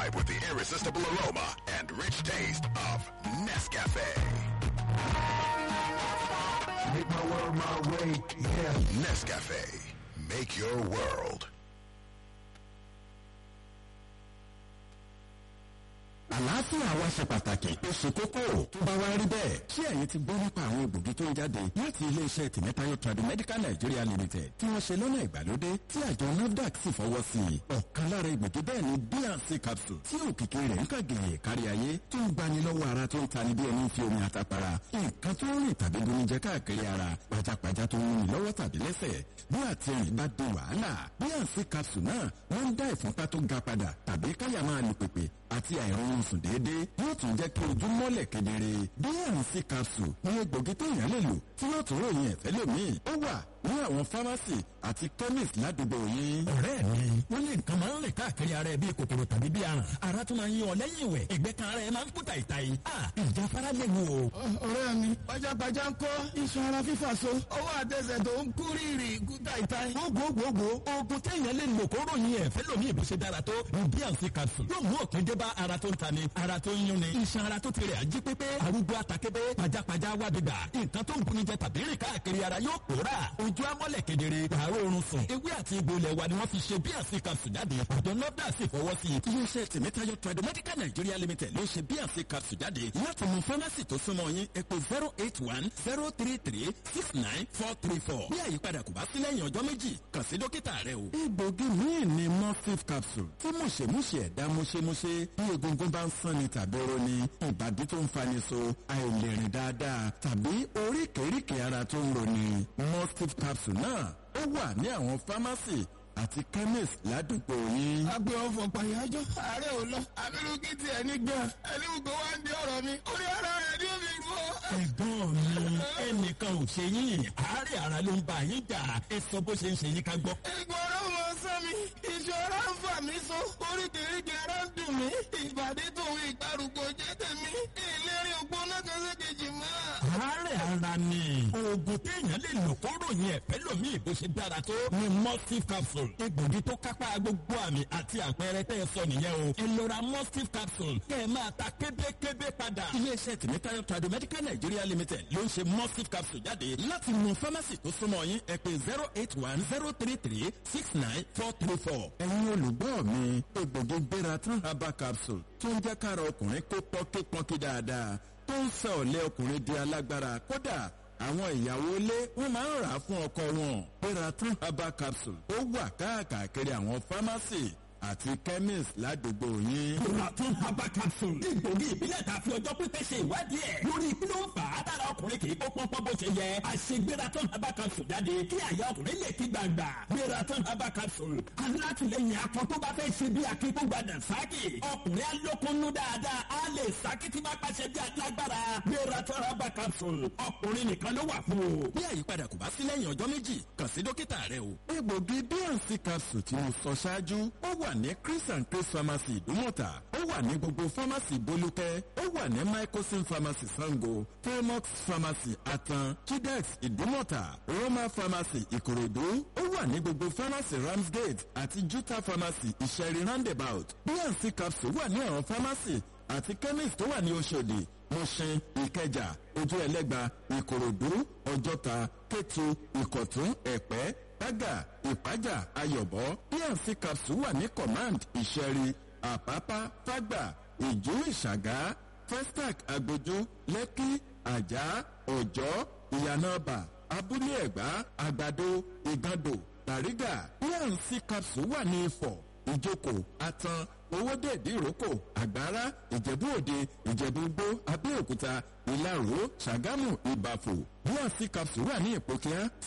vibe with the irresistible aroma and rich taste of Nescafe. Make my world my way, yeah. Nescafe. Make your world. Àlàáfíà wa ṣe pàtàkì ó ṣe kókó tó bá wá rí bẹ́ẹ̀. Ṣé ẹ̀yin ti gbọ́ nípa àwọn egbògi tó ń jáde láti ilé-iṣẹ́ Tìmẹ́tayọ̀ Tradimedical Nigeria Limited tí wọ́n ṣe lọ́nà ìgbàlódé tí àjọ NAFDAC sì fọwọ́ sí i. Ọ̀kan lára egbògi bẹ́ẹ̀ ni B&C capsule tí òkìkí rẹ̀ ń kàgèyè kárí ayé tó ń gbani lọ́wọ́ ara tó ń tani bí ẹni fi omi àtàpàrà. Nǹkan tó ń rìn tàbí bonijẹ káàkiri ara pajápajá tó ń rìn lọ́wọ́ tàbí lẹ́sẹ̀. Bí àtẹ̀rìn bá di wàhálà, B&C capsule náà wọ́n ń dá ìfúnpá tó ga padà tàbí káyà máa lù pèpè àti àìrọ̀rùn sùn déédéé yóò tún jẹ́ kí ojú mọ́lẹ̀ kedere. B&C capsule ní egbògi tó yàn lè lò tí yóò tún ròyìn ẹ̀fẹ́ lómii. Ó wà ní àwọn fámásì àti chemist ládùúgbò yín. ọ̀rẹ́ mi wọ́n lé nǹkan máa ń rìn káàkiri ara ẹ bíi kòkòrò tàbí bíi aràn. ara tún máa ń yan ọ lẹ́yìn ìwẹ̀ ẹ̀gbẹ́ kan ara ẹ máa ń kú tàìtàì. ìjà fara léwu o. ọ̀rẹ́ mi pajápajá ń kọ́ iṣan ara fífà so ọwọ́ àtẹsẹ̀ tó ń kú rírì kú tàìtàì. gbogbogbò oògùn téèyàn lè lò kó ròyìn ẹ̀fẹ́ lómii bó ṣe dára tó ní B&C capsule yóò mú òpin dé bá ara tó ń tani ara tó ń yún ni iṣan ara tó ti rẹ̀ ají pépé arúgbó àtàkébé pajápajá wá bíbà nǹkan tó ń buni jẹ tàbí rìn káàkiri ara yóò pòórà ojú amọ́lẹ̀ kedere pààrọ̀ oorun sùn ewé àti egbò ilẹ̀ wa ni wọ́n fi ṣe B&C capsule jáde àjọ NAFDAC sì fọwọ́ sí i. Iléeṣẹ́ Tìmẹ́tayọ̀ Tradimedical Nigeria Limited ló ṣe B&C capsule jáde láti mú fámásì tó súnmọ́ yín ẹ pè 081-033-69434. Bí àyípadà kò bá sí lẹ́yìn ọjọ́ méjì kàn sí dókítà rẹ o. Egbògi míì ni Mustif capsule tí mùṣemúṣe ẹ̀dá mùṣemúṣe bí egungun bá ń sán ni tàbí ro ni ìbàdí tó ń fani so àìlèrìn dáadáa tàbí oríkèéríkèé ara tó ń ro ni. Mustif capsule náà ó wà ní àwọn fámásì àti chemist ládùúgbò yín. agbe ọ̀fọ̀ pàyájọ́ ààrẹ ò lọ abirùkí tiẹ̀ ní gbà ẹlẹ́wùgbọ́ wá ń di ọ̀rọ̀ mi orí ara rẹ̀ ní omi rú ọ. ẹ̀gbọ́n mi ẹnìkan ò ṣe yín àárẹ̀ ara ló ń bá yín jà ẹ sọ bó ṣe ń ṣe yín ká gbọ́. ìgbọ̀rọ̀ mọ sẹ́mi ìṣọ́ra ń fà mí so oríkèéríkèé ara ń dùn mí ìbàdí tòun ìgbàrúgbó jẹ́ tèmi ìlérí ògbóná kan sí kejì mọ́. àárẹ̀ ara ni oògùn téèyàn lè lò kó ròyìn ẹ̀fẹ́ lómii bó ṣe dára tó ni Mustif capsule egbògi tó kápá gbogbo àmì àti àpẹẹrẹ tẹ́ ẹ sọ nìyẹn o ẹ lọ ra Mustif capsule kẹ́ ẹ máa ta kébékébé padà. Iléeṣẹ́ Tìmẹ́tayọ̀ Tradimedical Nigeria Limited ló ń ṣe Mustif capsule jáde láti mú fámásì tó súnmọ́ yín ẹ pè 081-033-69434. ẹ̀yin olùgbọ́ mi egbògi Gbératán herbal capsule tó ń jẹ́ kára ọkùnrin kó pọ́nkípọ́nkí dáadáa tó ń sọ ọ̀lẹ ọkùnrin di alágbára kódà àwọn ìyàwó ilé wọn máa ń rà á fún ọkọ wọn. Gbératán herbal capsule ó wà káàkiri àwọn fámásì àti chemist ládùúgbò yín. Gbératán herbal capsule egbògi ìbílẹ̀ tá a fi ọjọ́ pípẹ́ ṣe ìwádìí ẹ̀ lórí kí ló ń fà á dára ọkùnrin kì í kó pọ́npọ́n bó ṣe yẹ. àṣe Gbératán herbal capsule jáde kí àyà ọkùnrin lè kí gbàgbà. Gbératán herbal capsule alátìlẹyìn akọ tó bá fẹ́ ṣe bí akíkúgbàdà sáàkì ọkùnrin alókunnú dáadáa á lè sáàkì tí bá pàṣẹ bí alágbára. Gbératán herbal capsule ọkùnrin nìkan ló wà fún o. Bí àyípadà kò bá sí lẹ́yìn ọjọ́ méjì kàn sí dókítà rẹ o. egbògi B&C capsule tí mo sọ ṣáájú ó wà ní Chris and Chris pharmacy Ìdúmọ̀tà ó wà ní gbogbo pharmacy Bolúkẹ́ ó wà ní Mycosin pharmacy Sango Telmox pharmacy Atan Chidex Ìdúmọ̀tà Roma pharmacy Ìkòròdú ó wà ní gbogbo pharmacy Ramsgate àti Juta pharmacy Ìṣẹ̀rí roundabout. B&C capsule wà ní àwọn pharmacy àti chemist tó wà ní Òṣòdì Mùṣin Ìkẹjà Ojú Ẹlẹ́gba Ìkòròdú Ọjọ́ta Kétu Ìkọ̀tún Ẹ̀pẹ́ Bágà Ìpájà Ayọ̀bọ. B&C capsule wà ní command Ìṣẹ̀rí Àpápá Fágbà Ìjú Ìṣàgá Festac Agbójú Lẹ́kí Àjà Ọ̀jọ́ Ìyànàbà Abúlé Ẹ̀gbá Àgbàdo Ìgàndò Bàrígà. B&C capsule wà ní Ifọ̀ Ìjókòó Atan Owódé Ìdíròkò Àgbárá Ìjẹ̀bú Òde Ìjẹ̀bú Igbó Abẹ́òkúta Ìlaró Ṣàgámù Ìbàfò. B&C capsule wà ní Ìpókíá